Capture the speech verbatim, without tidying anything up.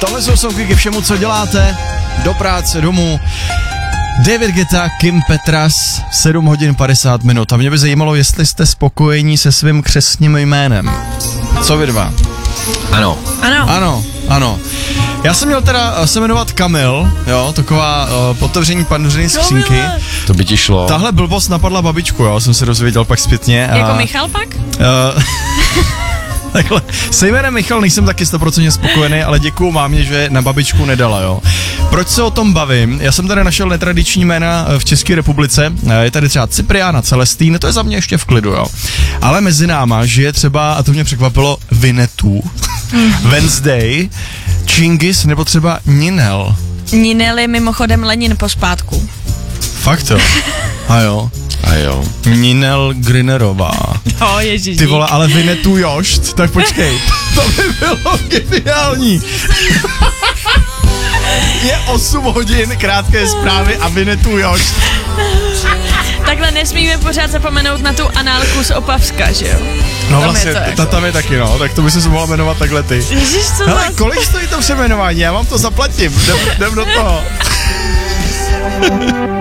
Tohle jsou sonky ke všemu, co děláte, do práce, domů. David Guetta, Kim Petras, sedm hodin padesát minut. A mě by zajímalo, jestli jste spokojení se svým křestním jménem. Co vy dva? Ano. Ano. Ano, ano. Já jsem měl teda se jmenovat Kamil, jo, taková uh, potevření pandořiny skřínky. To by ti šlo. Tahle blbost napadla babičku, jo, jsem se dozvěděl pak zpětně. A, Jako Michal pak? Uh, takhle, se jménem Michal nejsem taky sto procent spokojený, ale děkuju mámě, že na babičku nedala, jo. Proč se o tom bavím? Já jsem tady našel netradiční jména v České republice, je tady třeba Cypriana, Celestín, to je za mě ještě v klidu, jo. Ale mezi náma žije třeba, a to mě překvapilo, Vinetů, Wednesday, Čingis nebo třeba Ninel. Ninel je mimochodem Lenin pospátku. Fakt jo. A jo. A jo. Ninel Grinerová. No, ježiš. Ty vole, ale Vinetu Jošt, tak počkej, to by bylo geniální. Je osm hodin, krátké zprávy a Vinetu Jošt. Takhle nesmíme pořád zapomenout na tu análku z Opavska, že jo? No tam vlastně, je to ta tam je taky, no, tak to by se mohla jmenovat takhle ty. Ježiš, co Hele, vás... kolik stojí to přeměnování, já vám to zaplatím, jdem, jdem do toho.